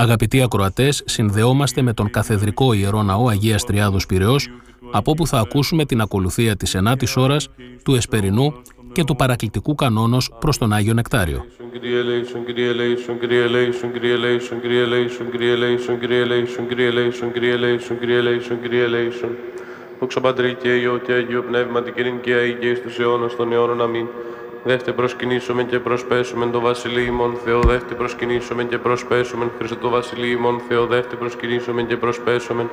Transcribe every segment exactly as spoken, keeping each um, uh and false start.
Αγαπητοί ακροατές, συνδεόμαστε με τον Καθεδρικό Ιερό Ναό Αγίας Τριάδος Πειραιώς, από όπου θα ακούσουμε την ακολουθία της ενάτης ώρας, του Εσπερινού και του παρακλητικού κανόνος προς τον Άγιο Νεκτάριο. Δόξα Πατρί και Υιό και Αγίο Πνεύματι και νυν και αεί και εις τους αιώνας των αιώνων. Αμήν. Δεύτε προσκυνήσομεν και προσπέσομεν το βασιλείο ημών Θεό, δεύτε προσκυνήσομεν και προσπέσομεν Χριστό το βασιλείο ημών Θεό, δεύτε προσκυνήσομεν και προσπέσομεν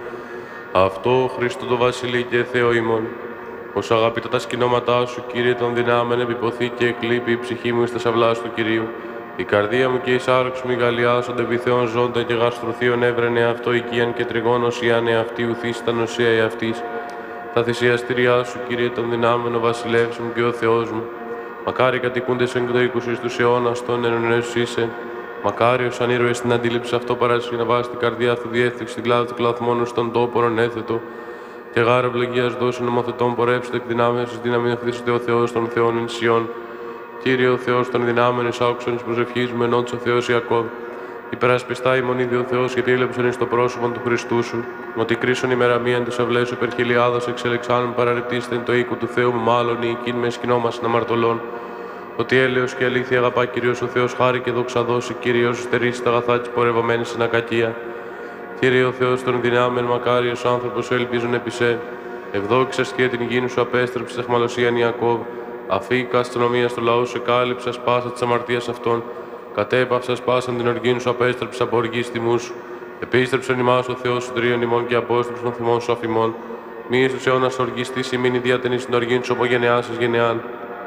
αυτό Χριστό το βασιλείο και Θεό ημών. Ως αγαπητά τα σκηνώματά σου, Κύριε των δυνάμεν, επιποθεί και εκλείπει η ψυχή μου εις τας αυλάς του Κυρίου. Η καρδία μου και η σάρξ μου γαλιάζονται επιθέων ζώντα και γαστρωθείων έβρενε αυτό οικίαν και τριγώνος ιαν εαυτή ουθείς τα νοσία εαυτής. Τα θυσιαστήριά σου, Κύριε των δυνάμεν, ο βασιλεύς μου και ο Θεός μου. Μακάρι κατοικούντες εν το οίκους εις τους αιώνας των ενωνές είσαι. Μακάριος αν ήρωες στην αντίληψη αυτό παράσχει να βάσει την καρδιά αυτού διέφθηξη στην κλάδα του κλαθμόνου στον τόπορον έθετο. Και γάρα ευλογίας δώσει νομοθετών πορεύσετε εκ δυνάμεως εις δύναμη αυθήσετε ο Θεός των Θεών εν Σιών. Κύριε ο Θεός των δυνάμεων εις άκουσον εις προσευχής μου ενόντως ο Θεός Ιακώβ. Υπερασπιστά ημών ήδη ο Θεός γιατί έλεψον εις το πρόσωπο του Χριστού σου. Ότι κρίσον ημέρα μίαν της αυλές υπερχιλιάδος εξελεξάνων παραρρεπτήστε εν το οίκο του Θεού μου μάλλον η εκείνη με σκηνόμασιν αμαρτωλών. Ότι έλεος και αλήθεια αγαπά Κύριος ο Θεός χάρη και δόξα δώσει Κύριος στερήσει τα αγαθά της πορευομένης στην ακακία. Κύριε ο Θεός των δυνάμεων μακάριος άνθρωπος σου ελπίζουν επί σε. Ευδόξας και την υγιεινή σου απέστρεψης αιχμαλωσίαν Ιακώβ. Αφήκα αστυνομία στο λαό σου κάλυψα πάσα της αμαρτίας αυτών. Κατέπαυσα πάσαν την οργήν σου απέστρεψα από οργής τιμού σου. Επίστρεψον ημάς ο Θεός σου τρίων ημών και απόστρεψον των θυμών σου αφημών. Μη εις τους αιώνας οργιστής ημίν ιδιατενής την οργήν σου από γενεάς εις γενεάν.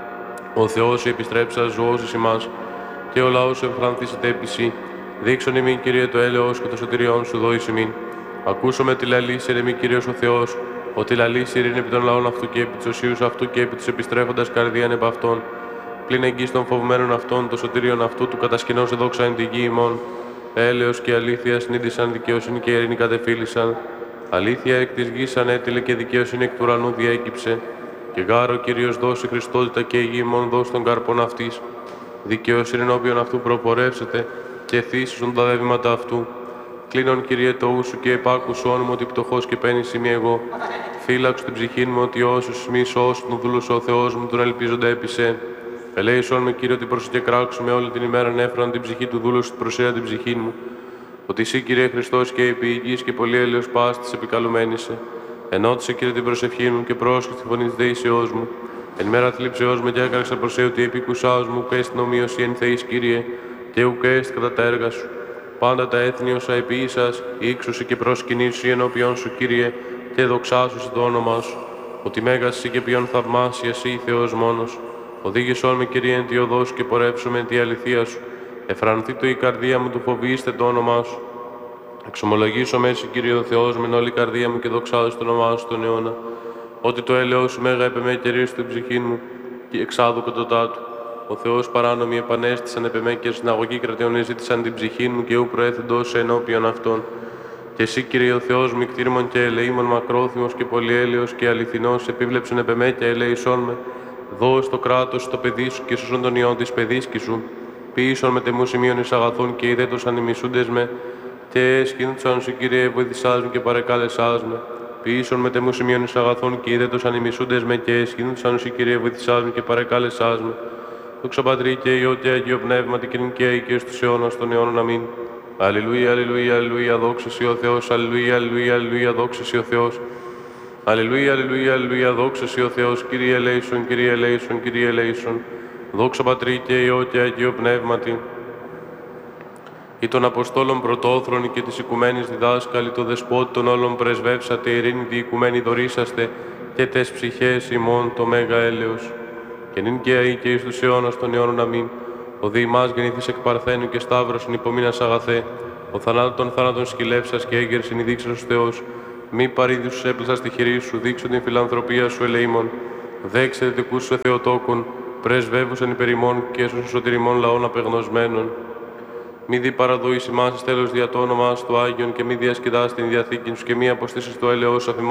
Ο Θεός σου επιστρέψα ζωώσεις ημάς και ο λαός σου εμφρανθήσεται επί σοι. Δείξον ημίν Κύριε το έλεος και το σωτηριόν σου δώης ημίν. Ακούσομαι τη λαλήσει ερεμί Κύριος ο Θεός, ότι λαλήσει ειρήνη επί των λαών αυτού και επί της οσίους αυτού και επί της επιστρέφοντας καρδίαν επ' αυτών. Πλην εγγύς των φοβμένων αυτών, το σωτήριον αυτού του κατασκηνώσε δόξα εν τη γη ημών. Έλεος και αλήθεια συνείδησαν, δικαιοσύνη και ειρήνη κατεφύλησαν. Αλήθεια εκ της γης ανέτειλε και δικαιοσύνη εκ του ουρανού διέκυψε. Και γάρο Κύριος δώσει Χριστότητα και η γη ημών δώσει των καρπών αυτής. Δικαιοσύνη όποιον αυτού προπορεύσετε και θύσουσον τα δεύματα αυτού. Κλείνον Κύριε το ου σου και επάκου σου όνομα ότι πτωχός και πένης είμαι εγώ. Φύλαξου την ψυχή μου ότι όσους μη σώσουν τον δούλος ο Θεός μου τον ελπίζονται επί σε. Ελέησον με Κύριε ότι προσεκράξουμε όλη την ημέρα νέφραν την ψυχή του δούλου σου προσέα την ψυχή μου. Ότι εσύ Κύριε Χριστός και επί υγιής και πολύ έλεος πάστης επικαλουμένησε. Ενώτησε Κύριε την προσευχή μου και πρόσχε τη φωνή της δεήσεώς μου. Εν μέρα θλίψεώς με και έκραξα προς σε ότι επικουσάως μου ουκ έστι ομοίωση εν Θεής Κύριε και ουκ έστι κατά τα έργα σου. Πάντα τα έθνη όσα επίησας, ύξουσι και προσκυνήσου ενώπιον σου Κύριε και δοξάσουσι το όνομά σου. Ότι μέγας εσύ και ποιον θαυμάσια εσύ Θεός μόνος. Οδήγησόν με Κύριε εν τη οδό σου και πορεύσουμε εν τη αληθεία σου. Εφρανθεί το η καρδία μου του φοβήστε το όνομά σου. Εξομολογήσω με εσύ Κύριε ο Θεός με όλη η καρδία μου και δοξάζω το όνομά σου τον αιώνα. Ότι το έλεος σου μέγα επεμέ και ρίστο την ψυχή μου και εξάδου κατωτάτου. Ο Θεός παράνομοι επανέστησαν επεμέ και συναγωγή κρατεών ζήτησαν την ψυχή μου και ου προέθεντος ενώπιον αυτών. Και εσύ Κύριε ο Θεός μου κτήρμον και ελεήμον μακρόθυμος και πολυέλεος και αληθινός επίβλεψον επεμέ και ελεησόν με. Δώσ' το κράτος το παιδί σου και σωσόν τον ιόν της παιδίσκη σου. Ποιήσον με τεμού σημείων εις αγαθούν και ιδέτος ανημισούντες με. Και σκήνουτσαν σου Κύριε βοηθησάς μου και παρεκάλεσάς με. Ποιήσον με τεμού σημείων εις αγαθούν και ιδέτος ανημισούντες με. Και σκήνουτσαν σου Κύριε βοηθησάς μου και παρεκάλεσάς με. Δόξα Πατρί και Υιό και Αγίο Πνεύματι και νυν και αεί και στους αιώνας των αιώνων. Αμήν. Αλληλούια, αλληλούια, αλληλούια, δόξα σοι ο Θεός. Αλληλούια, αλληλούια, αλληλούια, δόξα σοι ο Θεός. Αλληλούια, αλληλούια, αλληλούια, δόξα σοι ο Θεός. Κύριε ελέησον, Κύριε ελέησον, Κύριε ελέησον. Δόξα Πατρί και Υιό και Αγίο Πνεύματι. Ή των Αποστόλων πρωτόθρονοι και της οικουμένης διδάσκαλοι, το δεσπότη των όλων πρεσβεύσατε, ειρήνη τη οικουμένη δωρήσαστε, και τες ψυχές ημών το μέγα έλεος. Και νυν και αεί και εις τους αιώνας των αιώνων. Αμήν. Ο δι ημάς γεννηθείς εκ Παρθένου και Σταύρωσιν υπομείνας αγαθέ. Ο θανάτων των θάνατων σκυλεύσας και έγκαιρσιν η δείξας Θεός. Μη παρήδους σου έπλησα στη χειρή σου, δείξω την φιλανθρωπία σου ελεήμων. Δέξε δικούς σου Θεοτόκων, πρεσβεύουσαν υπερημών και έσωσον σωτηριμών λαών απεγνωσμένων. Μη δι παραδοείς ημάς εις τέλος δια το όνομά σου του Άγιον και μη διασκεδάς την διαθήκη σου και μη αποστήσεις το έλεος αφημών.